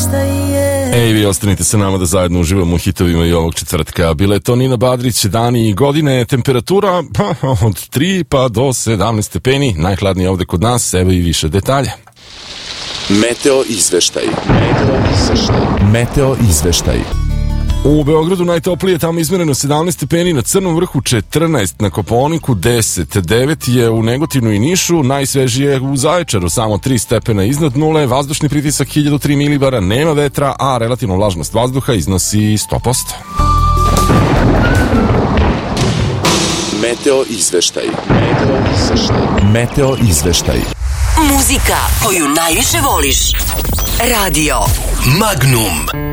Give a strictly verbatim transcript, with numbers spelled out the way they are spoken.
izveštaje. Ej, vi ostanite sa nama da zajedno uživamo u hitovima i ovog četvrtka. Bila je to Nina Badrić, dani i godine, temperatura pa, od tri pa do sedamnaest stepeni, najhladnije ovde kod nas, evo i više detalja. Meteo izveštaj. Meteo izveštaj. Meteo izveštaj. U Beogradu najtoplije, tamo izmereno sedamnaest stepeni, na Crnom vrhu četrnaest, na Kopaoniku deset, devet je u Negotinu i Nišu, najsvežije u Zaječaru, samo tri stepena iznad nule, vazdušni pritisak hiljadu tri milibara, nema vetra, a relativna vlažnost vazduha iznosi sto posto. Meteo izveštaj. Meteo izveštaj. Meteo izveštaj. Muzika koju najviše voliš. Radio Magnum.